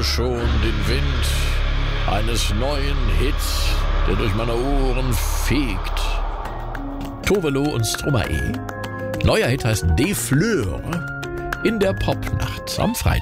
spüre schon den Wind eines neuen Hits, der durch meine Ohren fegt. Tovelo und Stromae. Neuer Hit heißt Des Fleurs in der Popnacht am Freitag.